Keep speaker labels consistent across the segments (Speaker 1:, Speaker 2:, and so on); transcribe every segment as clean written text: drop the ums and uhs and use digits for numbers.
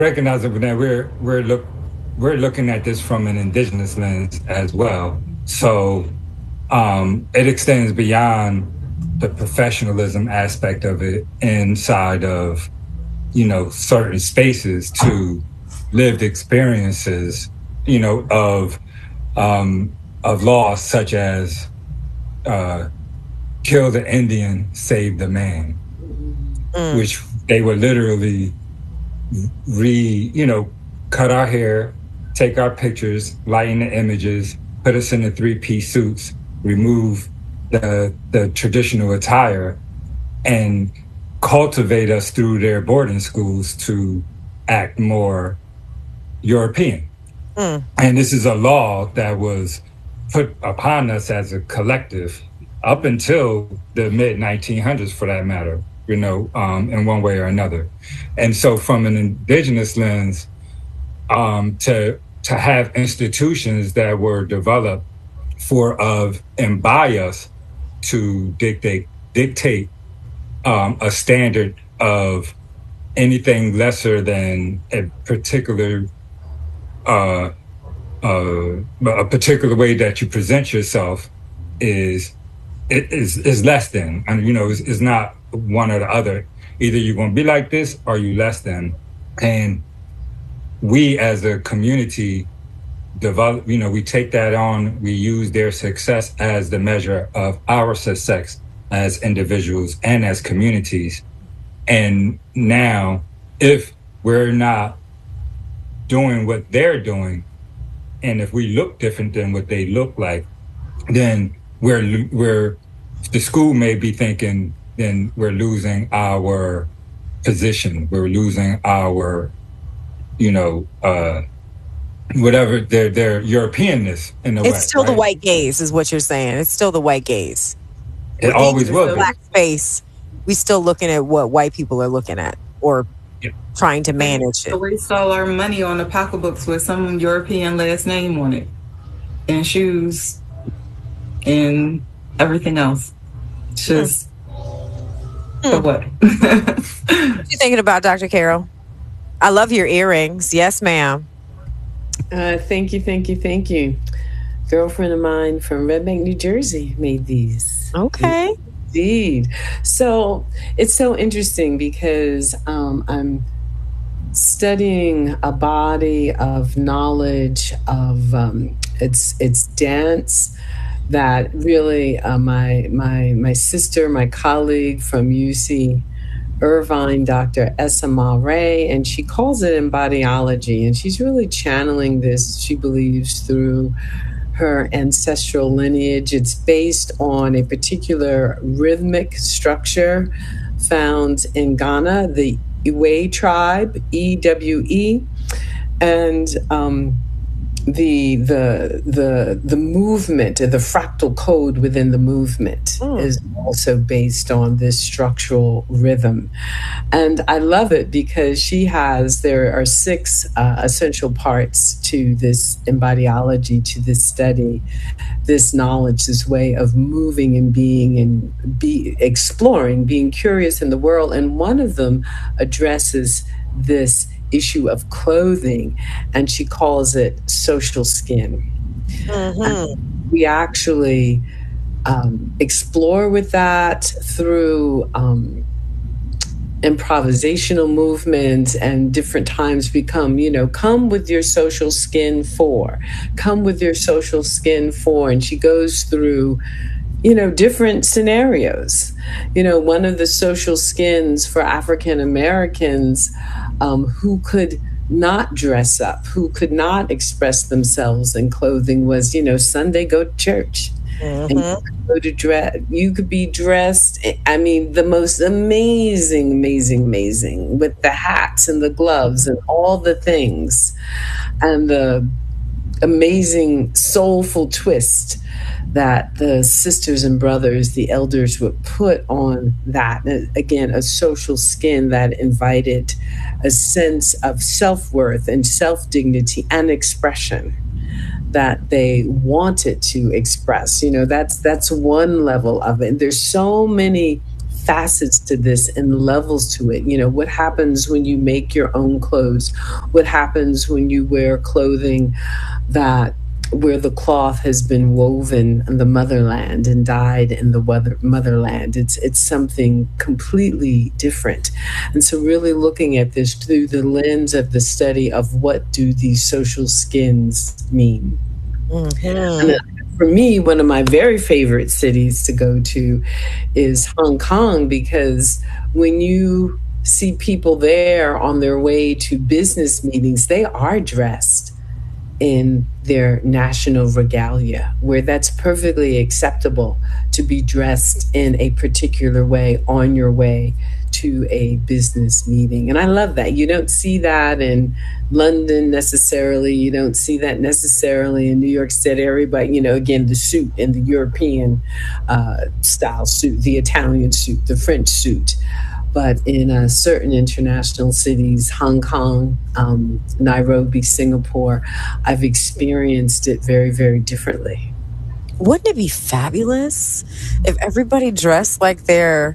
Speaker 1: recognizing that we're looking at this from an indigenous lens as well. So it extends beyond the professionalism aspect of it inside of, certain spaces to lived experiences, of laws such as kill the Indian, save the man, which they would literally cut our hair, take our pictures, lighten the images, put us in the three-piece suits, remove the traditional attire, and cultivate us through their boarding schools to act more European. And this is a law that was put upon us as a collective up until the mid-1900s, for that matter, in one way or another. And so from an indigenous lens, to have institutions that were developed and by us to dictate a standard of anything lesser than a particular way that you present yourself is less than, and is not one or the other. Either you're going to be like this or you less than. And we as a community develop, we take that on, we use their success as the measure of our success as individuals and as communities. And now, if we're not doing what they're doing, and if we look different than what they look like, then the school may be thinking, then we're losing our position, we're losing our, whatever their Europeanness in the West.
Speaker 2: It's still right? The white gaze is what you're saying. It's still the white gaze.
Speaker 1: It always will be.
Speaker 2: Black space, we still looking at what white people are looking at or trying to manage it.
Speaker 3: We waste all our money on the pocketbooks with some European last name on it, and shoes, and everything else. Just for what?
Speaker 2: What you thinking about, Dr. Carol? I love your earrings. Yes, ma'am.
Speaker 4: Thank you. Girlfriend of mine from Red Bank, New Jersey made these.
Speaker 2: Okay.
Speaker 4: Indeed. So it's so interesting because I'm studying a body of knowledge of it's dance that really my sister, my colleague from UC Irvine, Dr. Esma Ray, and she calls it embodiology, and she's really channeling this, she believes, through her ancestral lineage. It's based on a particular rhythmic structure found in Ghana, the Ewe tribe, EWE, and the movement, the fractal code within the movement is also based on this structural rhythm. And I love it because there are 6 essential parts to this embodiology, to this study, this knowledge, this way of moving and being and exploring, being curious in the world. And one of them addresses this issue of clothing, and she calls it social skin. We actually explore with that through improvisational movements, and different times become, come with your social skin for. And she goes through different scenarios. One of the social skins for African Americans who could not dress up, who could not express themselves in clothing was, Sunday go to church. And you could be dressed, the most amazing, with the hats and the gloves and all the things, and the amazing soulful twist that the sisters and brothers, the elders, would put on that. Again, a social skin that invited a sense of self-worth and self-dignity and expression that they wanted to express. That's one level of it. And there's so many facets to this and levels to it. You know, what happens when you make your own clothes? What happens when you wear clothing that where the cloth has been woven in the motherland and dyed in the motherland? It's something completely different. And so really looking at this through the lens of the study of what do these social skins mean. Mm-hmm. And for me, one of my very favorite cities to go to is Hong Kong, because when you see people there on their way to business meetings, they are dressed in their national regalia, where that's perfectly acceptable to be dressed in a particular way on your way to a business meeting. And I love that. You don't see that in London necessarily. You don't see that necessarily in New York City. Everybody, you know, again, the suit and the European style suit, the Italian suit, the French suit. But in certain international cities, Hong Kong, Nairobi, Singapore, I've experienced it very, very differently.
Speaker 2: Wouldn't it be fabulous if everybody dressed like their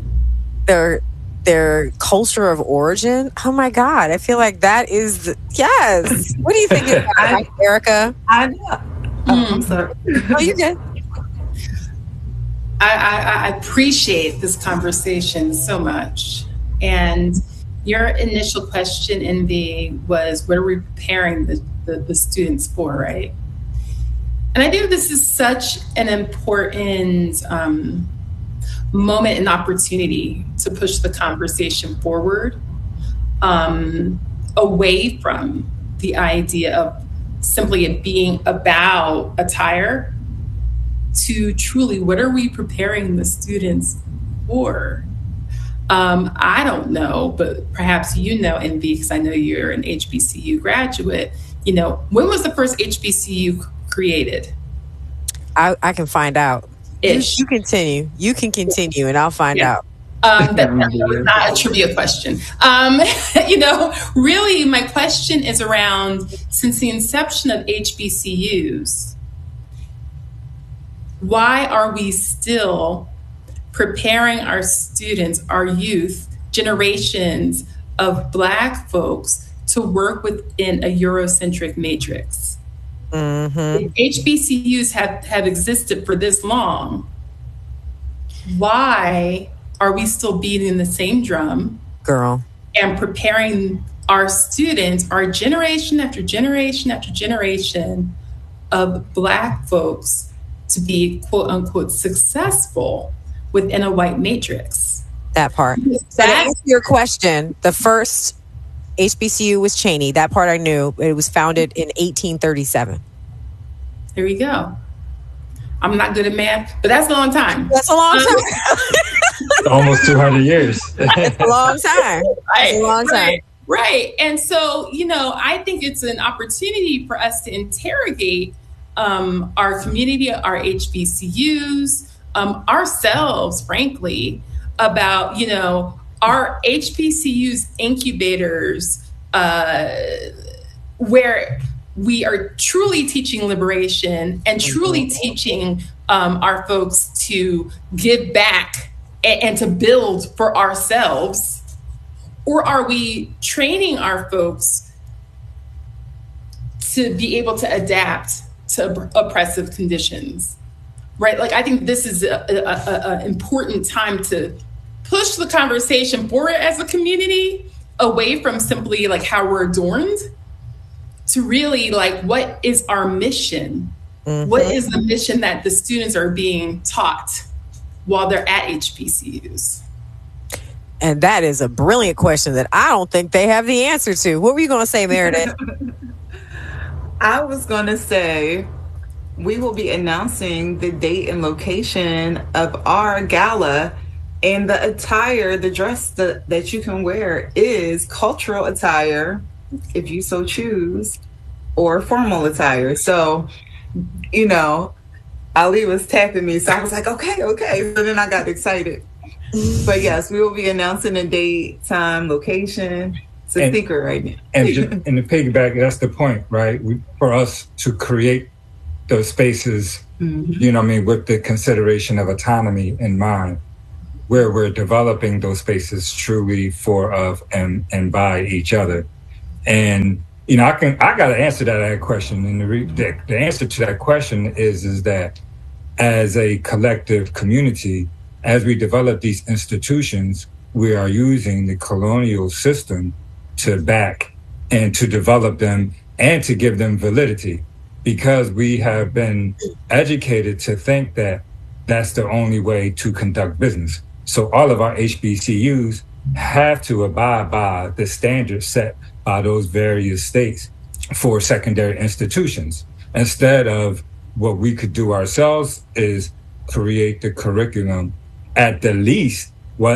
Speaker 2: culture of origin? Oh my God, I feel like that is yes. What do you think about that, Erica?
Speaker 3: I know. I'm sorry.
Speaker 2: Oh, you good?
Speaker 5: I appreciate this conversation so much. And your initial question, Envy, was what are we preparing the students for, right? And I think this is such an important moment and opportunity to push the conversation forward, away from the idea of simply it being about attire to truly what are we preparing the students for? I don't know, but perhaps you know, Envy, because I know you're an HBCU graduate. You know, when was the first HBCU created?
Speaker 2: I can find out. You continue. You can continue, and I'll find out.
Speaker 5: That was not a trivia question. You know, really, my question is around, since the inception of HBCUs, why are we still preparing our students, our youth, generations of Black folks to work within a Eurocentric matrix? Mm-hmm. If HBCUs have existed for this long, why are we still beating the same drum?
Speaker 2: Girl.
Speaker 5: And preparing our students, our generation after generation after generation of Black folks to be quote unquote successful within a white matrix?
Speaker 2: That part. So to answer your question, the first HBCU was Cheney. That part I knew. It was founded in 1837.
Speaker 5: There you go. I'm not good at math, but that's a long time.
Speaker 2: That's a long time.
Speaker 1: Almost 200 years.
Speaker 2: That's a long time.
Speaker 5: Right.
Speaker 2: It's a long time.
Speaker 5: Right. And so, you know, I think it's an opportunity for us to interrogate our community, our HBCUs, ourselves, frankly, about, you know, our HBCUs incubators, where we are truly teaching liberation and truly teaching our folks to give back and to build for ourselves? Or are we training our folks to be able to adapt to oppressive conditions, right? Like, I think this is an important time to push the conversation forward as a community, away from simply like how we're adorned, to really like, what is our mission? Mm-hmm. What is the mission that the students are being taught while they're at HBCUs?
Speaker 2: And that is a brilliant question that I don't think they have the answer to. What were you going to say, Meredith?
Speaker 3: I was going to say, we will be announcing the date and location of our gala, and the attire, the dress that you can wear is cultural attire, if you so choose, or formal attire. So, you know, Ali was tapping me, so I was like, okay. So then I got excited. But yes, we will be announcing a date, time, location. It's a thinker right now.
Speaker 1: And the piggyback, that's the point, right? For us to create those spaces, mm-hmm. you know what I mean, with the consideration of autonomy in mind. where we're developing those spaces truly for, of, and by each other. And, you know, I got to answer that question. And the answer to that question is that as a collective community, as we develop these institutions, we are using the colonial system to back and to develop them and to give them validity, because we have been educated to think that that's the only way to conduct business. So all of our HBCUs have to abide by the standards set by those various states for secondary institutions. Instead of what we could do ourselves is create the curriculum at the least,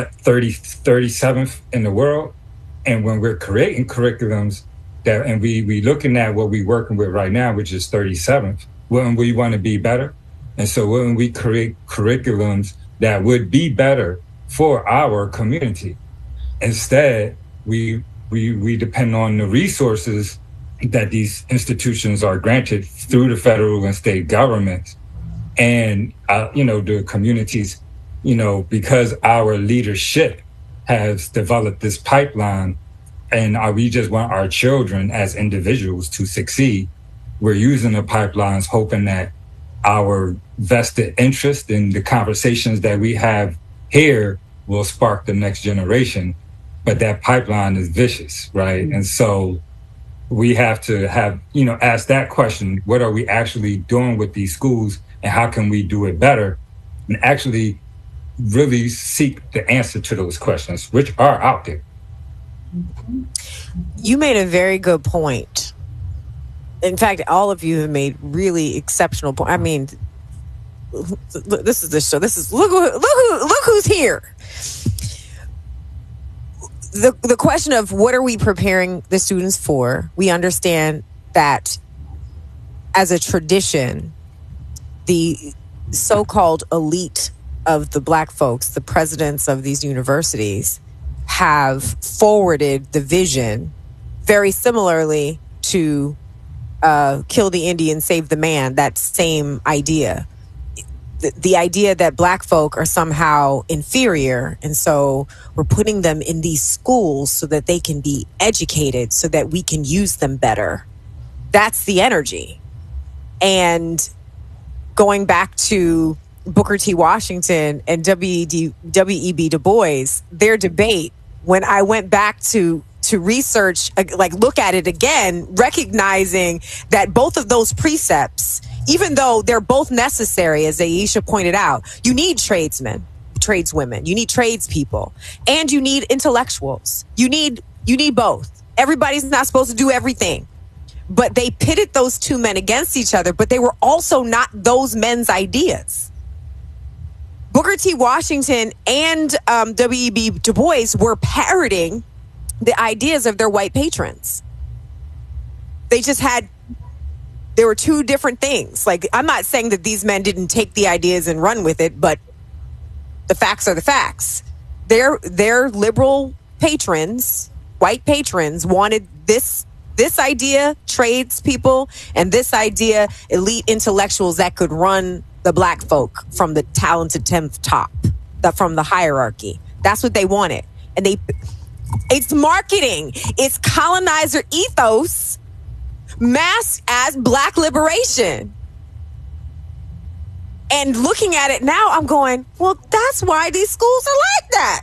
Speaker 1: 37th in the world. And when we're creating curriculums and we looking at what we're working with right now, which is 37th, wouldn't we want to be better? And so when we create curriculums that would be better for our community, instead, we depend on the resources that these institutions are granted through the federal and state governments and, the communities, because our leadership has developed this pipeline and we just want our children as individuals to succeed. We're using the pipelines hoping that our vested interest in the conversations that we have here will spark the next generation. But that pipeline is vicious, right? And so we have to ask that question: what are we actually doing with these schools, and how can we do it better? And actually really seek the answer to those questions, which are out there.
Speaker 2: You made a very good point. In fact, all of you have made really exceptional points. I mean, this is the show. Look who's here. The question of what are we preparing the students for? We understand that as a tradition, the so-called elite of the Black folks, the presidents of these universities, have forwarded the vision very similarly to kill the Indian, save the man, that same idea. The idea that Black folk are somehow inferior, and so we're putting them in these schools so that they can be educated, so that we can use them better. That's the energy. And going back to Booker T. Washington and W.E.B. Du Bois, their debate, when I went back to research, look at it again, recognizing that both of those precepts, even though they're both necessary, as Aisha pointed out, you need tradesmen, tradeswomen, you need tradespeople, and you need intellectuals. You need both. Everybody's not supposed to do everything. But they pitted those two men against each other, but they were also not those men's ideas. Booker T. Washington and W.E.B. Du Bois were parroting the ideas of their white patrons. There were two different things. I'm not saying that these men didn't take the ideas and run with it, but the facts are the facts. Their liberal patrons, white patrons, wanted this idea, tradespeople, and this idea, elite intellectuals that could run the Black folk from the talented 10th top, from the hierarchy. That's what they wanted. And it's marketing. It's colonizer ethos masked as Black liberation. And looking at it now, I'm going, well, that's why these schools are like that.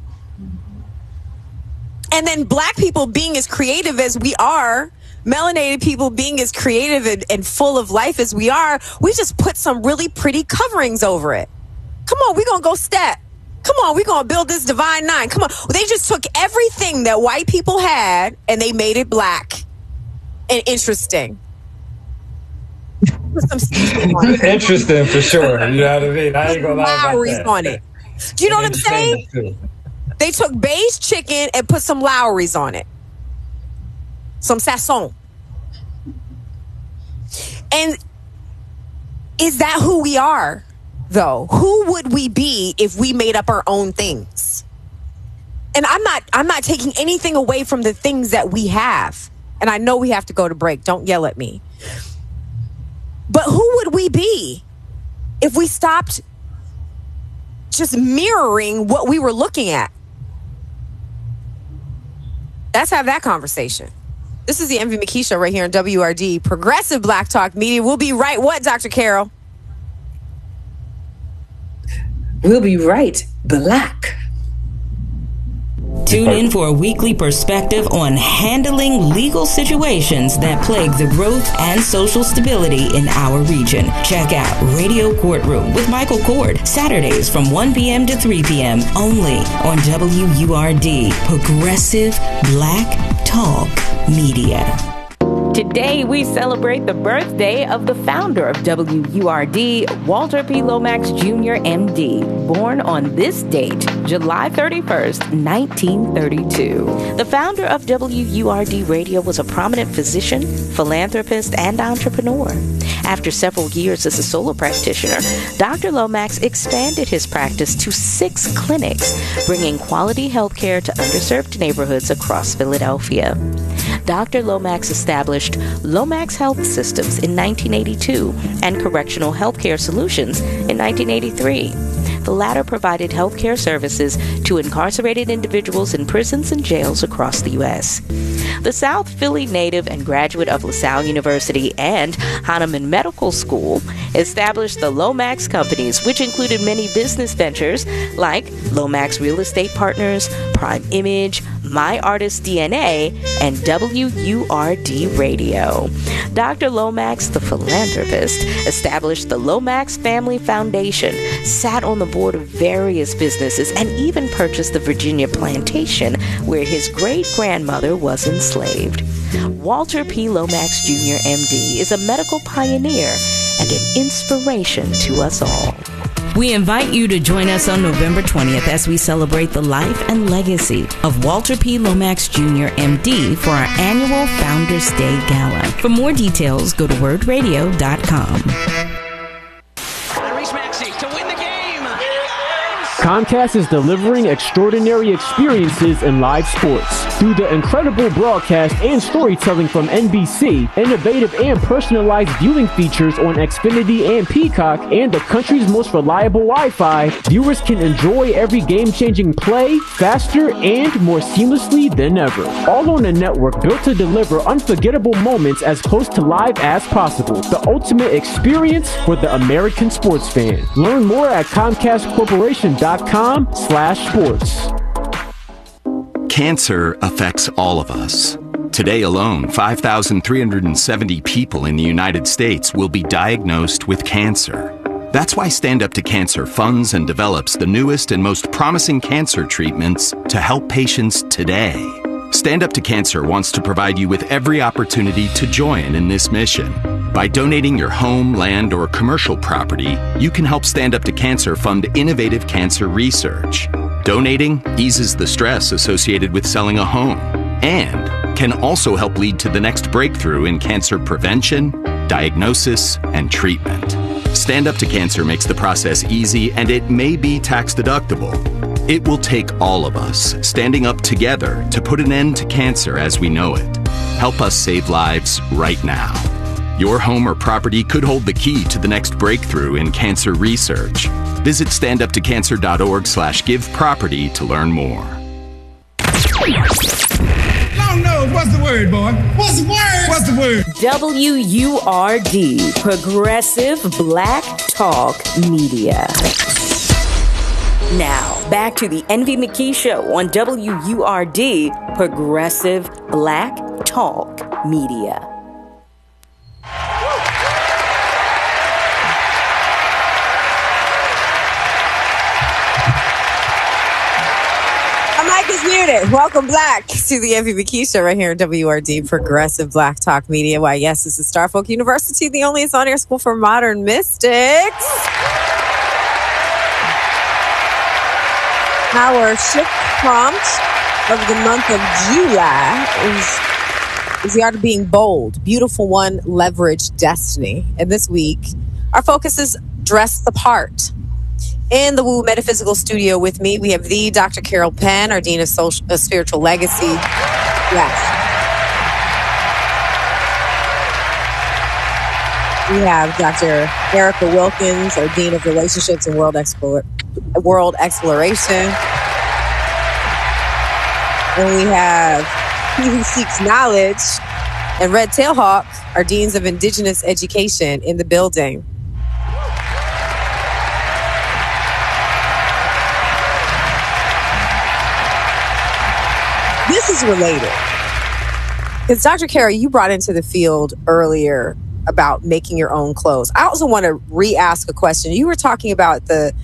Speaker 2: And then Black people being as creative as we are, melanated people being as creative and full of life as we are, we just put some really pretty coverings over it. Come on, we're going to go step. Come on, we're going to build this divine nine. Come on. They just took everything that white people had and they made it Black and interesting. Put some
Speaker 1: interesting for sure. You know what I mean? I ain't going to lie about that.
Speaker 2: On it. Do you know what I'm saying? They took beige chicken and put some Lowry's on it. Some sasson. And is that who we are, though? Who would we be if we made up our own things? And I'm not taking anything away from the things that we have. And I know we have to go to break. Don't yell at me. But who would we be if we stopped just mirroring what we were looking at. Let's have that conversation. This is the Envy McKee Show right here on WRD, Progressive Black Talk Media. We'll be right. What, Dr. Carol?
Speaker 4: We'll be right black.
Speaker 6: Tune in for a weekly perspective on handling legal situations that plague the growth and social stability in our region. Check out Radio Courtroom with Michael Cord, Saturdays from 1 p.m. to 3 p.m. only on WURD, Progressive Black Talk Media.
Speaker 7: Today, we celebrate the birthday of the founder of WURD, Walter P. Lomax Jr., MD, born on this date, July 31st, 1932. The founder of WURD Radio was a prominent physician, philanthropist, and entrepreneur. After several years as a solo practitioner, Dr. Lomax expanded his practice to 6 clinics, bringing quality health care to underserved neighborhoods across Philadelphia. Dr. Lomax established Lomax Health Systems in 1982 and Correctional Healthcare Solutions in 1983. The latter provided healthcare services to incarcerated individuals in prisons and jails across the U.S. The South Philly native and graduate of LaSalle University and Hahnemann Medical School established the Lomax Companies, which included many business ventures like Lomax Real Estate Partners, Prime Image, My Artist DNA, and WURD Radio. Dr. Lomax, the philanthropist, established the Lomax Family Foundation, sat on the board of various businesses, and even purchased the Virginia plantation where his great-grandmother was enslaved. Walter P. Lomax Jr., MD, is a medical pioneer and an inspiration to us all.
Speaker 6: We invite you to join us on November 20th as we celebrate the life and legacy of Walter P. Lomax Jr., MD, for our annual Founders Day Gala. For more details, go to wordradio.com.
Speaker 8: Comcast is delivering extraordinary experiences in live sports. Through the incredible broadcast and storytelling from NBC, innovative and personalized viewing features on Xfinity and Peacock, and the country's most reliable Wi-Fi, viewers can enjoy every game-changing play faster and more seamlessly than ever. All on a network built to deliver unforgettable moments as close to live as possible. The ultimate experience for the American sports fan. Learn more at ComcastCorporation.com/sports.
Speaker 9: Cancer affects all of us. Today alone, 5,370 people in the United States will be diagnosed with cancer. That's why Stand Up to Cancer funds and develops the newest and most promising cancer treatments to help patients today. Stand Up to Cancer wants to provide you with every opportunity to join in this mission. By donating your home, land, or commercial property, you can help Stand Up to Cancer fund innovative cancer research. Donating eases the stress associated with selling a home and can also help lead to the next breakthrough in cancer prevention, diagnosis, and treatment. Stand Up to Cancer makes the process easy, and it may be tax deductible. It will take all of us standing up together to put an end to cancer as we know it. Help us save lives right now. Your home or property could hold the key to the next breakthrough in cancer research. Visit standuptocancer.org/giveproperty to learn more.
Speaker 10: Long nose, what's the word, boy? What's the word? What's the word?
Speaker 7: WURD, Progressive Black Talk Media. Now, back to the Envy McKee Show on WURD, Progressive Black Talk Media.
Speaker 2: Muted. Welcome back to the Envy McKee Show right here at WRD, Progressive Black Talk Media. Why, yes, this is Starfolk University, the only on-air school for modern mystics. Our shift prompt of the month of July is the art of being bold. Beautiful one, leverage destiny. And this week, our focus is dress the part. In the Woo Metaphysical Studio with me, we have the Dr. Carol Penn, our Dean of Spiritual Legacy. Yes. We have Dr. Erica Wilkins, our Dean of Relationships and World World Exploration. And we have He Who Seeks Knowledge and Red Tailhawk, our Deans of Indigenous Education, in the building. This is related. Because Dr. Kara, you brought into the field earlier about making your own clothes. I also want to re-ask a question. You were talking about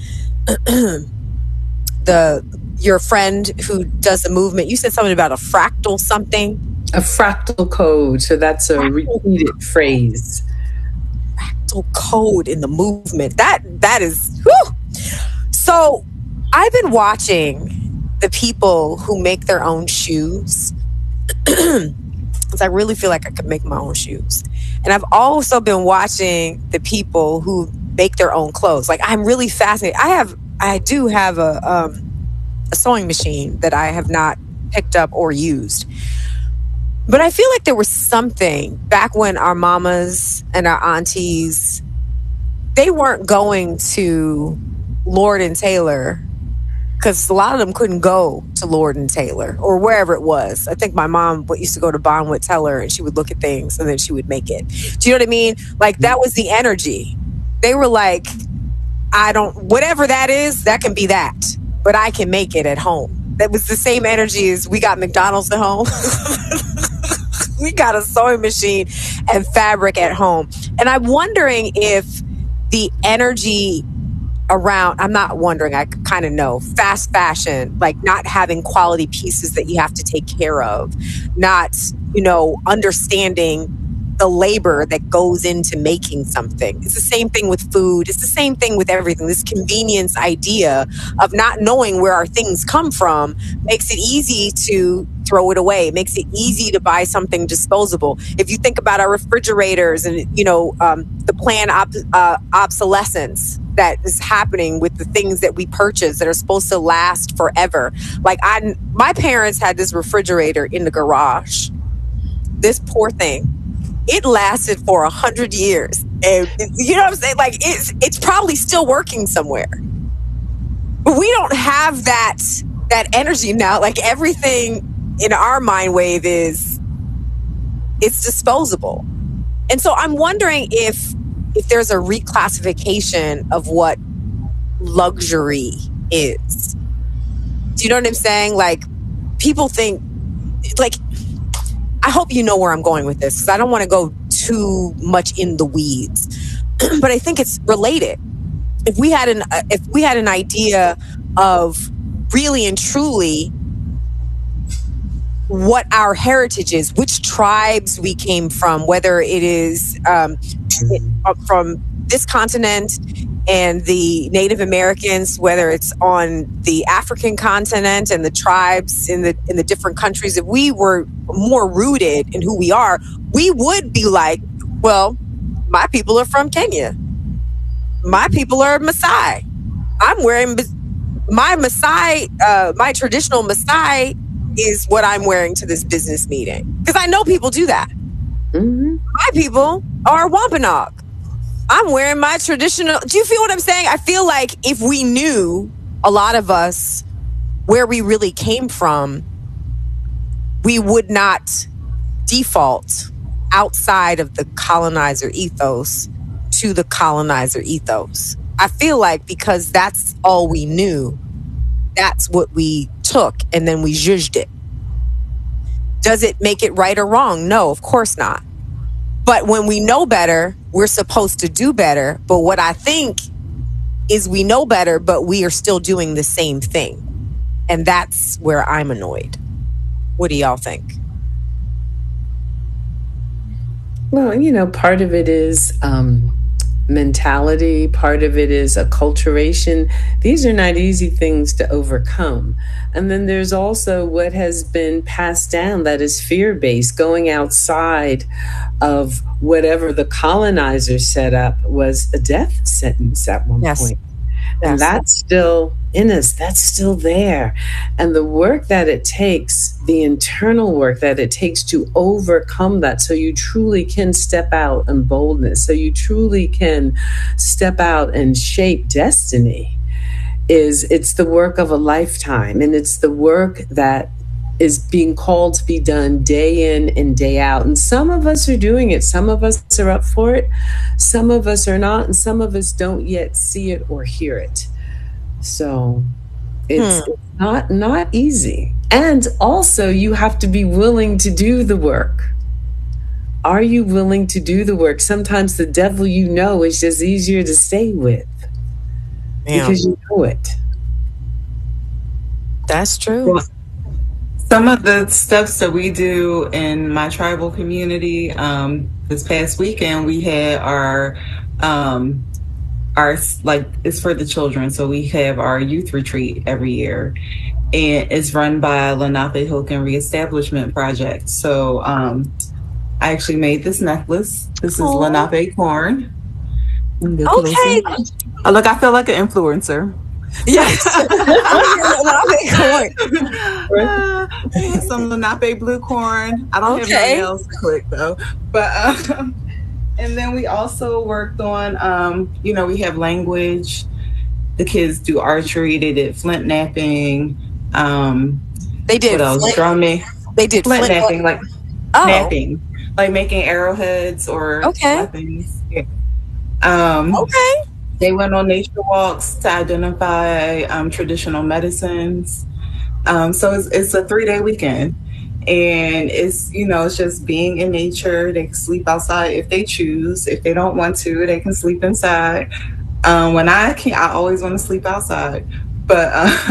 Speaker 2: your friend who does the movement. You said something about a fractal something.
Speaker 4: A fractal code. So that's a repeated phrase.
Speaker 2: Fractal code in the movement. That is, whew. So I've been watching the people who make their own shoes. Because I really feel like I could make my own shoes. And I've also been watching the people who make their own clothes. Like, I'm really fascinated. I do have a sewing machine that I have not picked up or used. But I feel like there was something back when our mamas and our aunties, they weren't going to Lord and Taylor, because a lot of them couldn't go to Lord and Taylor or wherever it was. I think my mom used to go to Bonwood Teller, and she would look at things and then she would make it. Do you know what I mean? Like, that was the energy. They were like, whatever that is, that can be that, but I can make it at home. That was the same energy as we got McDonald's at home. We got a sewing machine and fabric at home. And I'm wondering if the energy around, I'm not wondering, I kind of know, fast fashion, like not having quality pieces that you have to take care of, not, understanding the labor that goes into making something. It's the same thing with food. It's the same thing with everything. This convenience idea of not knowing where our things come from makes it easy to throw it away. It makes it easy to buy something disposable. If you think about our refrigerators and, the planned obsolescence that is happening with the things that we purchase that are supposed to last forever. Like, my parents had this refrigerator in the garage. This poor thing. It lasted for 100 years. And you know what I'm saying? Like, it's probably still working somewhere. But we don't have that energy now. Like, everything in our mind wave it's disposable. And so I'm wondering if there's a reclassification of what luxury is. Do you know what I'm saying? Like, people think, like, I hope you know where I'm going with this, because I don't want to go too much in the weeds, but I think it's related. If we had an idea of really and truly what our heritage is, which tribes we came from, whether it is from this continent and the Native Americans, whether it's on the African continent and the tribes in the different countries, if we were more rooted in who we are, we would be like, well, my people are from Kenya. My people are Maasai. I'm wearing my Maasai, my traditional Maasai is what I'm wearing to this business meeting. Because I know people do that. Mm-hmm. My people are Wampanoag. I'm wearing my traditional. Do you feel what I'm saying? I feel like if we knew, a lot of us, where we really came from, we would not default outside of the colonizer ethos to the colonizer ethos. I feel like because that's all we knew, that's what we took, and then we zhuzhed it. Does it make it right or wrong? No, of course not. But when we know better, we're supposed to do better. But what I think is we know better, but we are still doing the same thing. And that's where I'm annoyed. What do y'all think?
Speaker 4: Well, part of it is mentality. Part of it is acculturation. These are not easy things to overcome. And then there's also what has been passed down that is fear-based. Going outside of whatever the colonizer set up was a death sentence at one point. And that's still in us. That's still there. And the work that it takes, the internal work that it takes to overcome that, so you truly can step out in boldness, so you truly can step out and shape destiny, it's the work of a lifetime, and it's the work that is being called to be done day in and day out. And some of us are doing it. Some of us are up for it. Some of us are not. And some of us don't yet see it or hear it. So it's not easy. And also you have to be willing to do the work. Are you willing to do the work? Sometimes the devil is just easier to stay with. Because you know it.
Speaker 2: That's true.
Speaker 3: Well, some of the steps that we do in my tribal community, this past weekend, we had our it's for the children. So we have our youth retreat every year, and it's run by Lenape Hoken Reestablishment Project. So I actually made this necklace. This is Lenape corn.
Speaker 2: Okay.
Speaker 3: Oh, look, I feel like an influencer.
Speaker 2: Yes.
Speaker 3: Some Lenape blue corn. I don't have no nails to click though. But and then we also worked on we have language. The kids do archery, they did flint napping.
Speaker 2: They did
Speaker 3: what else? Drumming.
Speaker 2: They did
Speaker 3: flint napping, like napping. Like making arrowheads or weapons. Yeah. They went on nature walks to identify traditional medicines. So it's a 3-day weekend, and it's it's just being in nature. They can sleep outside if they choose. If they don't want to, they can sleep inside. When I can, I always want to sleep outside. But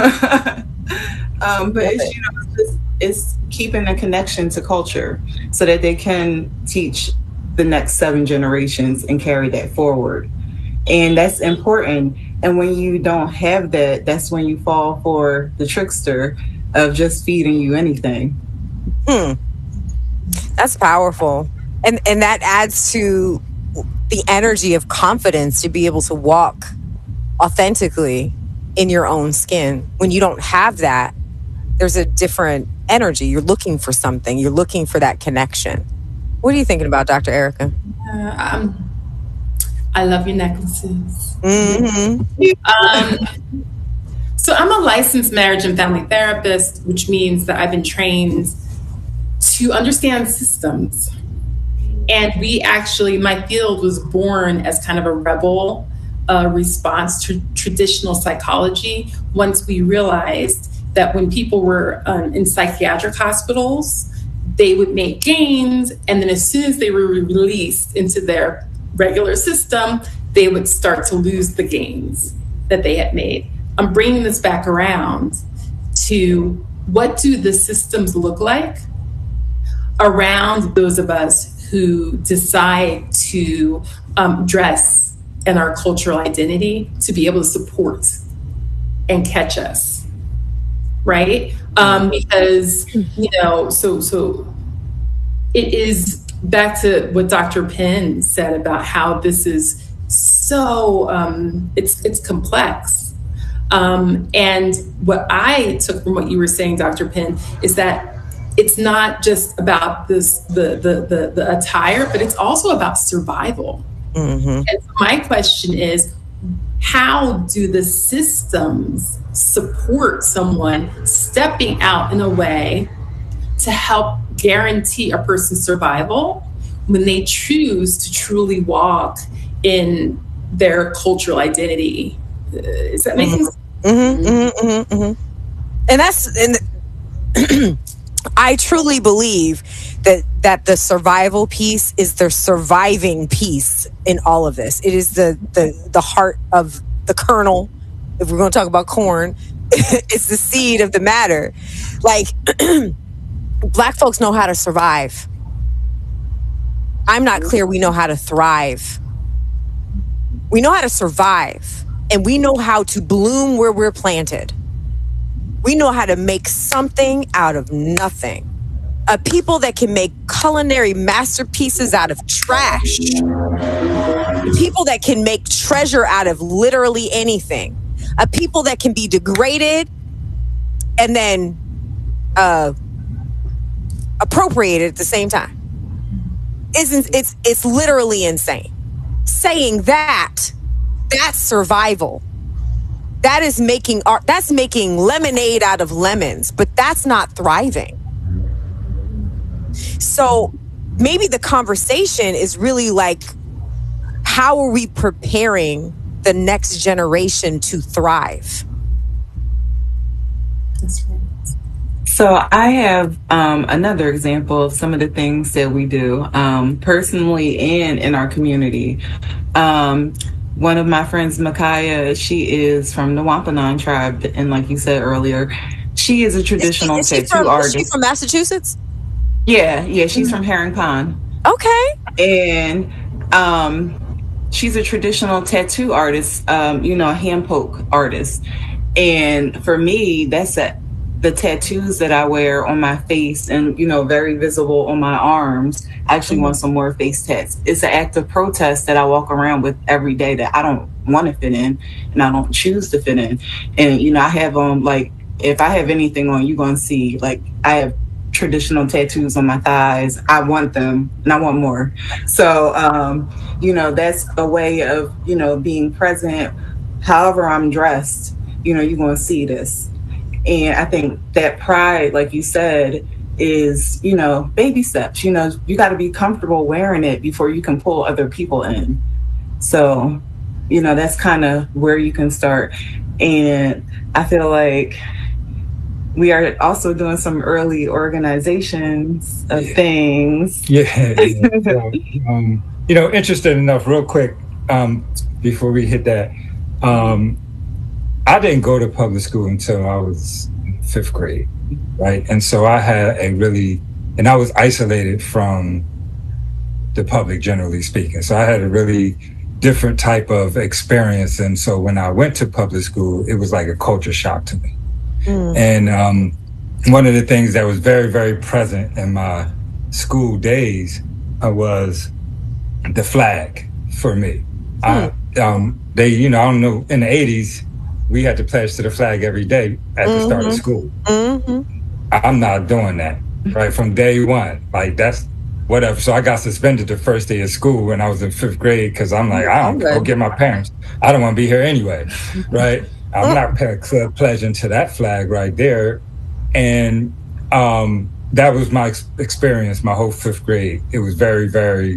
Speaker 3: it's keeping a connection to culture so that they can teach the next 7 generations and carry that forward. And that's important. And when you don't have that, that's when you fall for the trickster of just feeding you anything.
Speaker 2: That's powerful. And that adds to the energy of confidence to be able to walk authentically in your own skin. When you don't have that, there's a different energy. You're looking for something. You're looking for that connection. What are you thinking about, Dr. Erica?
Speaker 5: I love your necklaces.
Speaker 2: Mm-hmm.
Speaker 5: So I'm a licensed marriage and family therapist, which means that I've been trained to understand systems. And my field was born as kind of a rebel response to traditional psychology once we realized that when people were in psychiatric hospitals, they would make gains, and then as soon as they were released into their regular system, they would start to lose the gains that they had made. I'm bringing this back around to what do the systems look like around those of us who decide to dress in our cultural identity to be able to support and catch us, right? Because, so it is back to what Dr. Penn said about how this is so, it's complex. And what I took from what you were saying, Dr. Penn, is that it's not just about the attire, but it's also about survival. Mm-hmm. And so my question is, how do the systems support someone stepping out in a way to help guarantee a person's survival when they choose to truly walk in their cultural identity? Is that making sense?
Speaker 2: Mm-hmm, mm-hmm, mm-hmm, mm-hmm. And I truly believe that the survival piece is the surviving piece in all of this. It is the heart of the kernel. If we're going to talk about corn, it's the seed of the matter. Like, Black folks know how to survive. I'm not clear we know how to thrive. We know how to survive, and we know how to bloom where we're planted. We know how to make something out of nothing. A people that can make culinary masterpieces out of trash. A people that can make treasure out of literally anything. A people that can be degraded and then appropriated at the same time. It's literally insane. Saying that's survival. that is making art. That's making lemonade out of lemons, but that's not thriving. So maybe the conversation is really like, how are we preparing the next generation to thrive?
Speaker 5: That's right.
Speaker 3: So I have another example of some of the things that we do personally and in our community. One of my friends, Micaiah, she is from the Wampanoag tribe. And like you said earlier, she is a traditional tattoo artist.
Speaker 2: Is she from Massachusetts?
Speaker 3: Yeah, she's from Herring Pond.
Speaker 2: Okay.
Speaker 3: And she's a traditional tattoo artist, a hand poke artist. And for me, that's the tattoos that I wear on my face and, very visible on my arms. I actually want some more face tats. It's an act of protest that I walk around with every day that I don't want to fit in and I don't choose to fit in. And, I have if I have anything on, you're going to see, I have traditional tattoos on my thighs. I want them and I want more. So, that's a way of, being present. However I'm dressed, you're going to see this. And I think that pride, like you said, is, baby steps. You got to be comfortable wearing it before you can pull other people in. So, that's kind of where you can start. And I feel like we are also doing some early organizations of things.
Speaker 1: Yeah. So, interesting enough, real quick, before we hit that, I didn't go to public school until I was in 5th grade, right? And so I had and I was isolated from the public, generally speaking. So I had a really different type of experience. And so when I went to public school, it was like a culture shock to me. And one of the things that was very, very present in my school days was the flag for me. I don't know, in the 80s, we had to pledge to the flag every day at the start of school. I'm not doing that, right? From day one, that's whatever. So I got suspended the first day of school when I was in 5th grade because I'm like, I don't go get my parents. I don't want to be here anyway, right? I'm not pledging to that flag right there. And that was my experience, my whole 5th grade. It was very, very,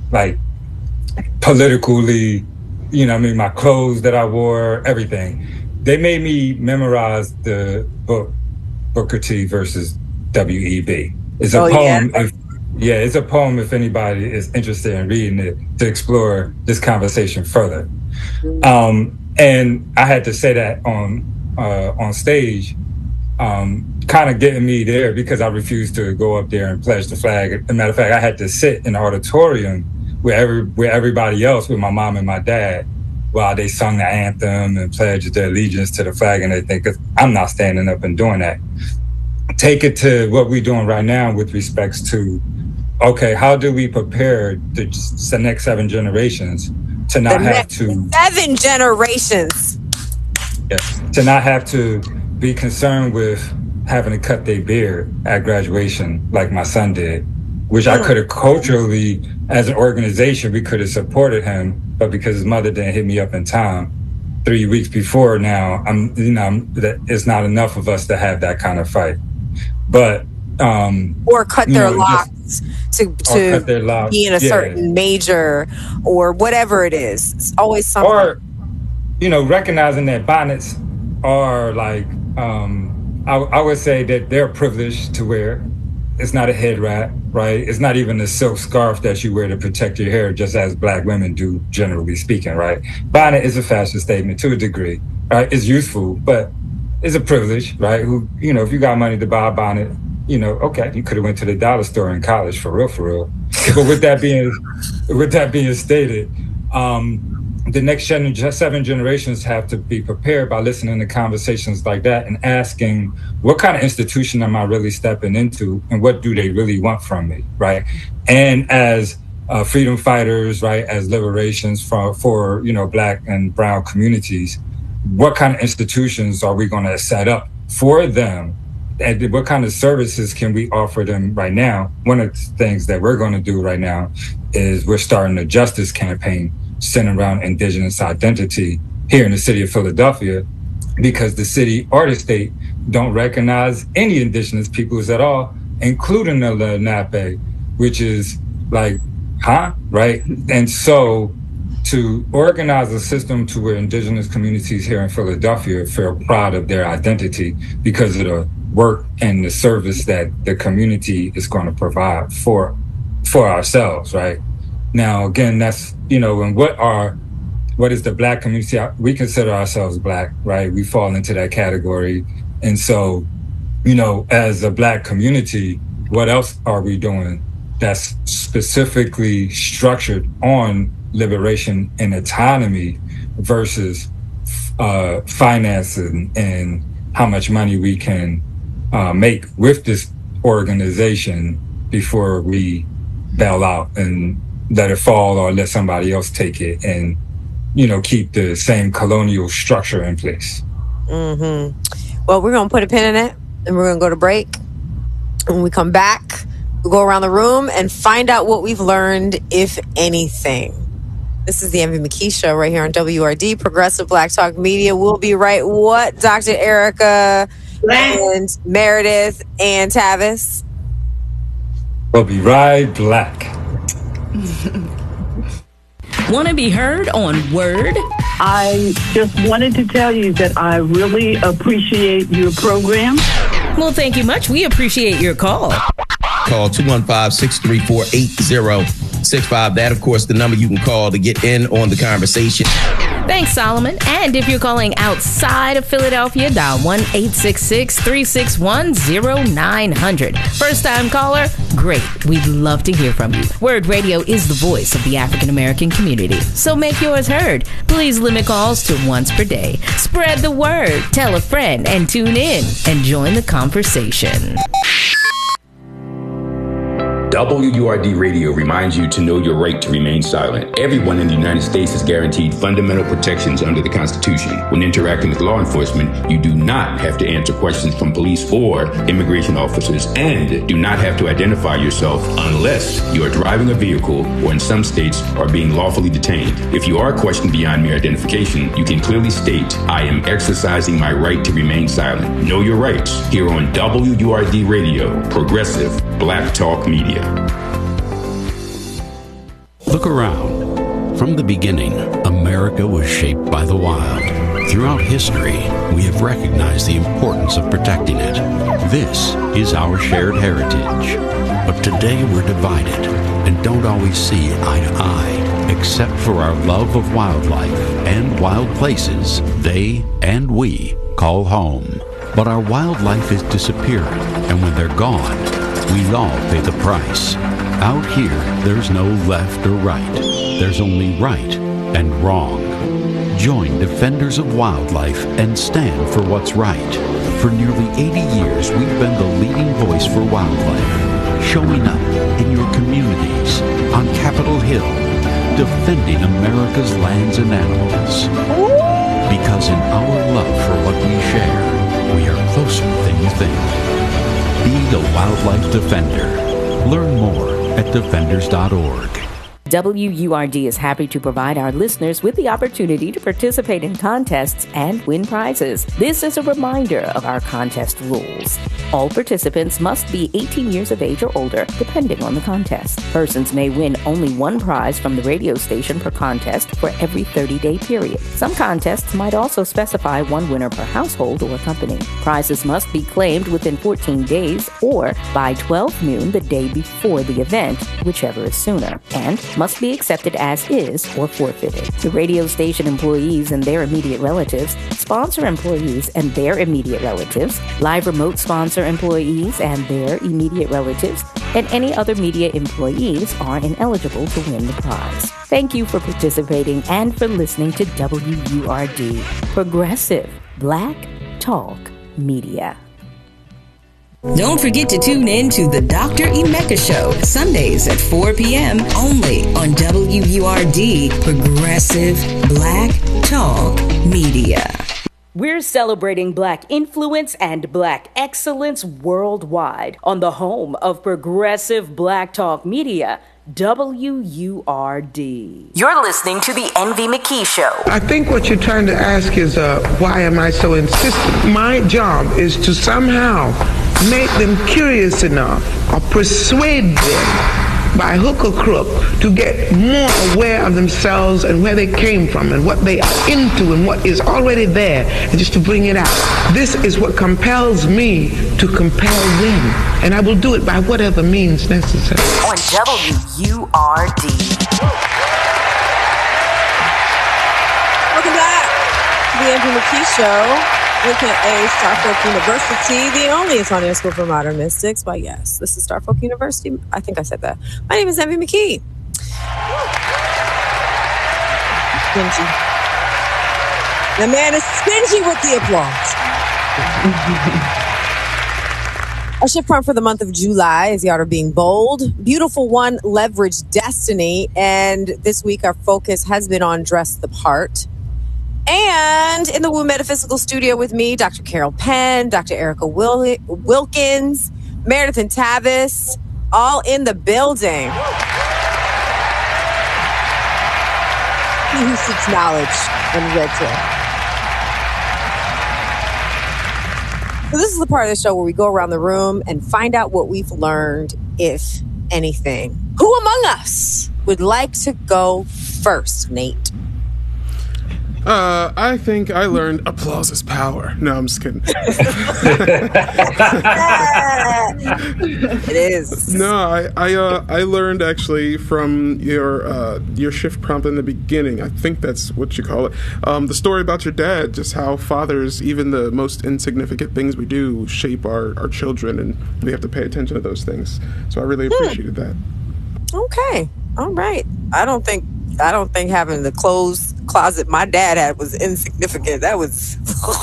Speaker 1: politically, my clothes that I wore, everything. They made me memorize the book Booker T versus W.E.B. It's a poem. Yeah? It's a poem if anybody is interested in reading it to explore this conversation further. And I had to say that on stage, kind of getting me there because I refused to go up there and pledge the flag. As a matter of fact, I had to sit in the auditorium where everybody else, with my mom and my dad, while they sung the anthem and pledged their allegiance to the flag and everything, because I'm not standing up and doing that. Take it to what we're doing right now with respects to, okay, how do we prepare the next 7 generations to not have to...
Speaker 2: 7 generations!
Speaker 1: Yes, to not have to be concerned with having to cut their beard at graduation like my son did, which I could have culturally, as an organization, we could have supported him, but because his mother didn't hit me up in time 3 weeks before now, it's not enough of us to have that kind of fight. But
Speaker 2: or cut their locks to be in a certain major or whatever it is. It's always something.
Speaker 1: Or, recognizing that bonnets are I would say that they're privileged to wear. It's not a head wrap, right? It's not even a silk scarf that you wear to protect your hair, just as Black women do, generally speaking, right? Bonnet is a fashion statement to a degree, right? It's useful, but it's a privilege, right? If you got money to buy a bonnet, okay, you could have went to the dollar store in college, for real. But with that being stated, the next 7 generations have to be prepared by listening to conversations like that and asking, what kind of institution am I really stepping into, and what do they really want from me, right? And as freedom fighters, right, as liberations for Black and brown communities, what kind of institutions are we going to set up for them? And what kind of services can we offer them right now? One of the things that we're going to do right now is we're starting a justice campaign centered around Indigenous identity here in the city of Philadelphia. because the city or the state don't recognize any indigenous peoples at all, including the Lenape, which is like, right? And so to organize a system to where indigenous communities here in Philadelphia feel proud of their identity because of the work and the service that the community is going to provide for ourselves, right? Now, again, that's, and what is the Black community? We consider ourselves Black, right? We fall into that category. And so, as a Black community, what else are we doing that's specifically structured on liberation and autonomy versus financing and how much money we can make with this organization before we bail out and let it fall or let somebody else take it and, keep the same colonial structure in place.
Speaker 2: Mm-hmm. Well, we're going to put a pin in it and we're going to go to break. When we come back, we'll go around the room and find out what we've learned, if anything. This is the Envy McKee Show right here on WRD, Progressive Black Talk Media. We'll be right. What, Dr. Erica and Meredith and Tavis?
Speaker 1: We'll be right back.
Speaker 6: Want to be heard on Word?
Speaker 11: I just wanted to tell you that I really appreciate your program.
Speaker 6: Well, thank you much. We appreciate your call.
Speaker 12: Call 215-634-8065. That, of course, the number you can call to get in on the conversation.
Speaker 6: Thanks, Solomon. And if you're calling outside of Philadelphia, dial 1-866-361-0900. First-time caller? Great. We'd love to hear from you. Word Radio is the voice of the African-American community. So make yours heard. Please limit calls to once per day. Spread the word. Tell a friend and tune in and join the conversation.
Speaker 13: WURD Radio reminds you to know your right to remain silent. Everyone in the United States is guaranteed fundamental protections under the Constitution. When interacting with law enforcement, you do not have to answer questions from police or immigration officers and do not have to identify yourself unless you are driving a vehicle or in some states are being lawfully detained. If you are questioned beyond mere identification, you can clearly state, I am exercising my right to remain silent. Know your rights here on WURD Radio, Progressive Black Talk Media.
Speaker 14: Look around. From the beginning, America was shaped by the wild. Throughout history, we have recognized the importance of protecting it. This is our shared heritage. But today we're divided and don't always see eye to eye, except for our love of wildlife and wild places they and we call home. But our wildlife is disappearing, and when they're gone, we all pay the price. Out here, there's no left or right. There's only right and wrong. Join Defenders of Wildlife and stand for what's right. For nearly 80 years, we've been the leading voice for wildlife, showing up in your communities, on Capitol Hill, defending America's lands and animals. Because in our love for what we share, we are closer than you think. Be a wildlife defender. Learn more at defenders.org.
Speaker 7: WURD is happy to provide our listeners with the opportunity to participate in contests and win prizes. This is a reminder of our contest rules. All participants must be 18 years of age or older, depending on the contest. Persons may win only one prize from the radio station per contest for every 30-day period. Some contests might also specify one winner per household or company. Prizes must be claimed within 14 days or by 12 noon the day before the event, whichever is sooner, and must be accepted as is or forfeited. The radio station employees and their immediate relatives, sponsor employees and their immediate relatives, live remote sponsor employees and their immediate relatives, and any other media employees are ineligible to win the prize. Thank you for participating and for listening to WURD, Progressive Black Talk Media.
Speaker 6: Don't forget to tune in to the Dr. Emeka Show, Sundays at 4 p.m. only on WURD, Progressive Black Talk Media.
Speaker 7: We're celebrating Black influence and Black excellence worldwide on the home of Progressive Black Talk Media, WURD.
Speaker 6: You're listening to the Envy McKee Show.
Speaker 15: I think what you're trying to ask is, why am I so insistent? My job is to somehow make them curious enough or persuade them by hook or crook to get more aware of themselves and where they came from and what they are into and what is already there, and just to bring it out. This is what compels me to compel them, and I will do it by whatever means necessary.
Speaker 6: On WURD.
Speaker 2: Welcome back to the Envy McKee Show. AKA Starfolk University, the only Antonia School for Modern Mystics. Why, yes, this is Starfolk University. I think I said that. My name is Envy McKee. Stingy. The man is stingy with the applause. Our shift prompt for the month of July is the art of being bold. Beautiful one, leverage destiny. And this week, our focus has been on dress the part. And in the Woo Metaphysical Studio with me, Dr. Carol Penn, Dr. Erica Wilkins, Meredith and Tavis, all in the building. He who seeks knowledge and read to. So this is the part of the show where we go around the room and find out what we've learned, if anything. Who among us would like to go first, Nate?
Speaker 16: I think I learned applause is power. No, I'm just kidding.
Speaker 2: It is.
Speaker 16: No, I learned actually from your shift prompt in the beginning. I think that's what you call it. The story about your dad, just how fathers, even the most insignificant things we do, shape our children, and we have to pay attention to those things. So I really appreciated that. Okay.
Speaker 2: All right. I don't think having the clothes closet my dad had was insignificant. That was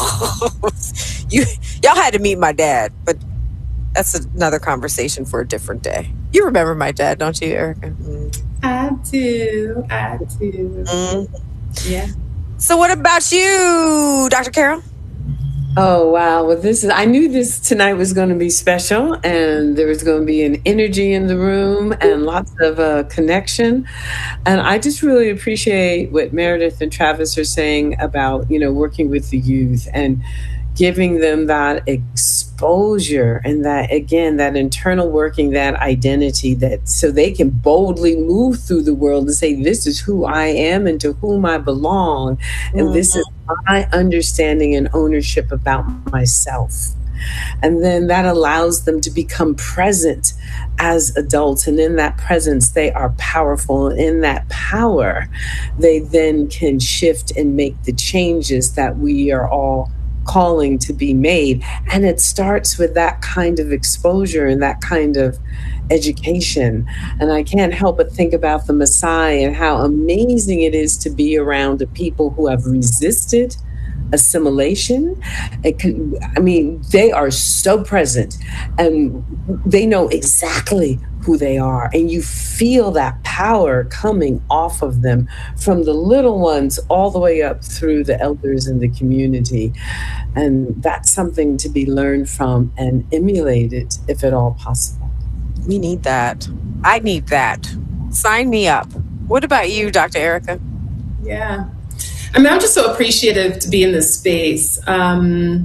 Speaker 2: y'all had to meet my dad, but that's another conversation for a different day. You remember my dad, don't you, Erica?
Speaker 5: I do. Yeah.
Speaker 2: So what about you, Dr. Carol?
Speaker 4: Oh, wow. Well, I knew this tonight was going to be special, and there was going to be an energy in the room and lots of connection. And I just really appreciate what Meredith and Travis are saying about, working with the youth and giving them that exposure and that, again, that internal working, that identity, that so they can boldly move through the world and say, this is who I am and to whom I belong. And this is my understanding and ownership about myself. And then that allows them to become present as adults. And in that presence, they are powerful. And in that power, they then can shift and make the changes that we are all calling to be made. And it starts with that kind of exposure and that kind of education. And I can't help but think about the Maasai and how amazing it is to be around the people who have resisted assimilation. They are so present and they know exactly who they are. And you feel that power coming off of them from the little ones all the way up through the elders in the community. And that's something to be learned from and emulated if at all possible.
Speaker 2: We need that. I need that. Sign me up. What about you, Dr. Erica?
Speaker 5: Yeah. I'm just so appreciative to be in this space. My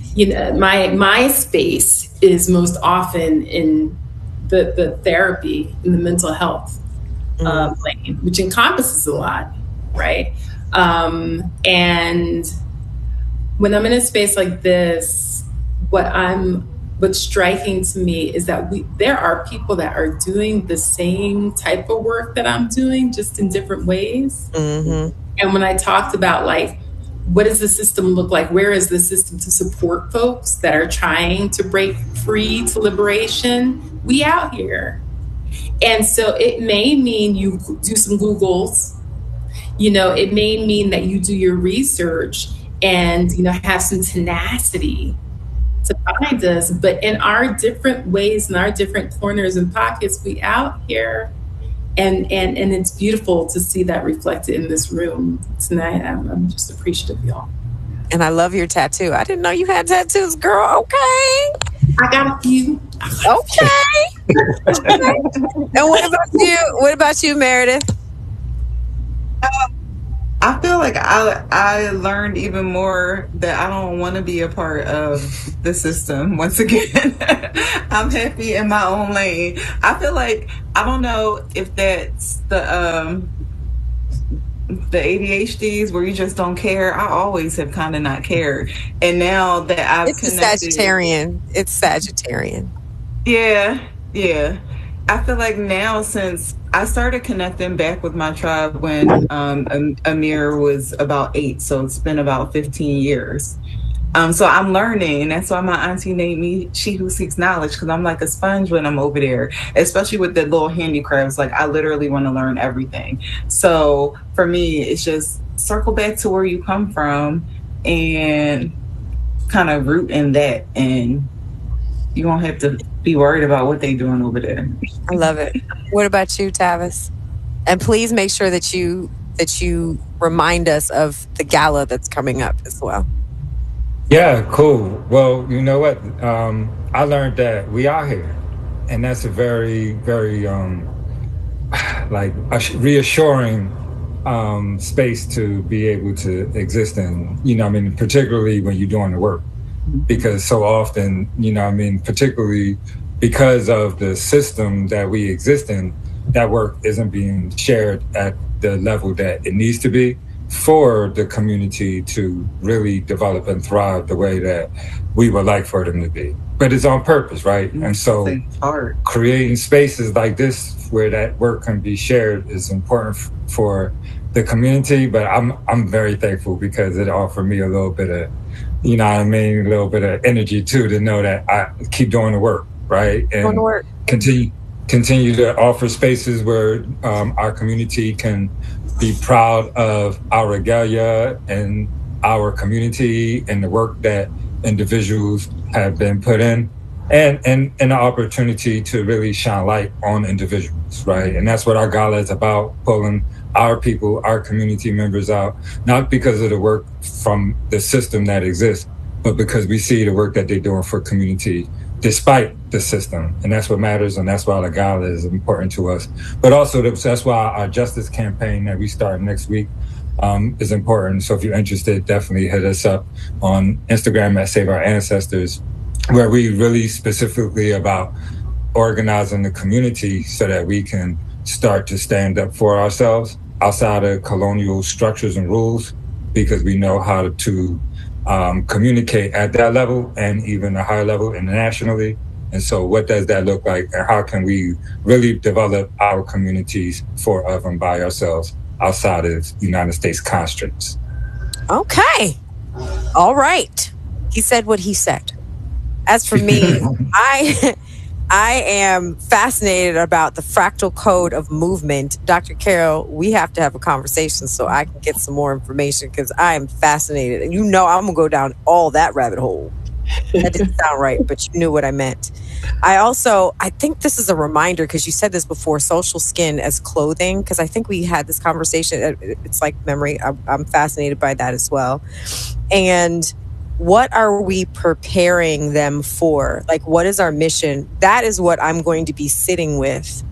Speaker 5: space is most often in the therapy, in the mental health lane, which encompasses a lot, right? And when I'm in a space like this, what's striking to me is that there are people that are doing the same type of work that I'm doing, just in different ways. Mm-hmm. And when I talked about what does the system look like? Where is the system to support folks that are trying to break free to liberation? We out here. And so it may mean you do some Googles, it may mean that you do your research and, have some tenacity to find us. But in our different ways, in our different corners and pockets, we out here. And it's beautiful to see that reflected in this room tonight. I'm just appreciative of y'all.
Speaker 2: And I love your tattoo. I didn't know you had tattoos, girl. Okay.
Speaker 5: I got a few.
Speaker 2: Okay. And what about you? What about you, Meredith?
Speaker 3: I feel like I learned even more that I don't want to be a part of the system. Once again, I'm happy in my own lane. I feel like, I don't know if that's the ADHDs where you just don't care. I always have kind of not cared. And now that I've connected.
Speaker 2: It's Sagittarian.
Speaker 3: Yeah. I feel like now, since I started connecting back with my tribe when Amir was about 8, so it's been about 15 years. So I'm learning, and that's why my auntie named me She Who Seeks Knowledge, because I'm like a sponge when I'm over there, especially with the little handicrafts. Like, I literally want to learn everything. So for me, it's just circle back to where you come from and kind of root in that, and you won't have to be worried about what they're doing over there.
Speaker 2: I love it. What about you, Tavis? And please make sure that you remind us of the gala that's coming up as well.
Speaker 1: Yeah, cool. Well, you know what? I learned that we are here, and that's a very, very reassuring space to be able to exist in. You know what I mean? Particularly when you're doing the work. Because so often, you know what I mean, particularly because of the system that we exist in, that work isn't being shared at the level that it needs to be for the community to really develop and thrive the way that we would like for them to be. But it's on purpose, right? And so creating spaces like this where that work can be shared is important for the community. But I'm very thankful because it offered me a little bit of, you know what I mean, a little bit of energy too, to know that I keep doing the work, right? And continue to offer spaces where our community can be proud of our regalia and our community and the work that individuals have been put in, and an opportunity to really shine light on individuals, right? And that's what our gala is about, pulling our people, our community members out, not because of the work from the system that exists, but because we see the work that they're doing for community despite the system. And that's what matters, and that's why the gala is important to us. But also that's why our justice campaign that we start next week is important. So if you're interested, definitely hit us up on Instagram at Save Our Ancestors, where we really specifically about organizing the community so that we can start to stand up for ourselves outside of colonial structures and rules, because we know how to communicate at that level and even a higher level internationally. And so what does that look like, and how can we really develop our communities for, of, and by ourselves outside of United States constraints?
Speaker 2: Okay. All right. He said what he said. As for me, I am fascinated about the fractal code of movement. Dr. Carol, we have to have a conversation so I can get some more information, because I am fascinated. And you know I'm going to go down all that rabbit hole. That didn't sound right, but you knew what I meant. I think this is a reminder, because you said this before, social skin as clothing, because I think we had this conversation. It's like memory. I'm fascinated by that as well. And what are we preparing them for? Like, what is our mission? That is what I'm going to be sitting with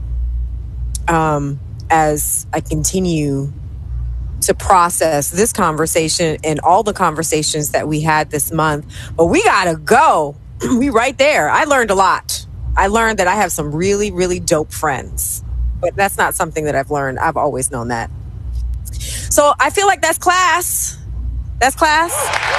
Speaker 2: as I continue to process this conversation and all the conversations that we had this month. But we gotta go. We right there. I learned a lot. I learned that I have some really, really dope friends. But that's not something that I've learned. I've always known that. So I feel like that's class. That's class.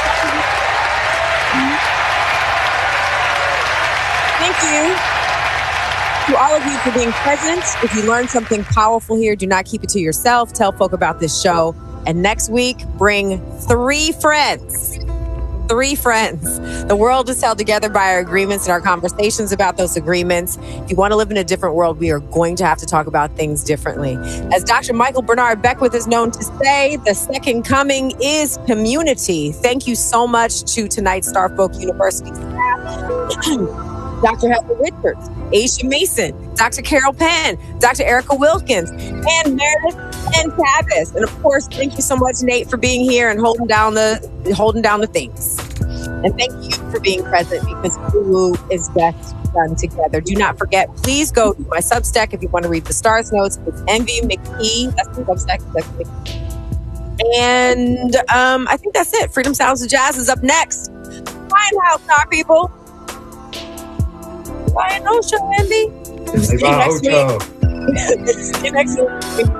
Speaker 2: Thank you to all of you for being present. If you learned something powerful here, do not keep it to yourself. Tell folk about this show. And next week, bring 3 friends. 3 friends. The world is held together by our agreements and our conversations about those agreements. If you want to live in a different world, we are going to have to talk about things differently. As Dr. Michael Bernard Beckwith is known to say, the second coming is community. Thank you so much to tonight's Starfolk University staff. Dr. Heather Richards, Aisha Mason, Dr. Carol Penn, Dr. Erica Wilkins, and Meredith and Tavis. And of course, thank you so much, Nate, for being here and holding down the things. And thank you for being present, because woo is best done together. Do not forget, please go to my Substack if you want to read the Stars Notes. It's Envy McKee. That's the Substack. And I think that's it. Freedom Sounds of Jazz is up next. Fine house, our people. Bye, no show, Envy. See you next week.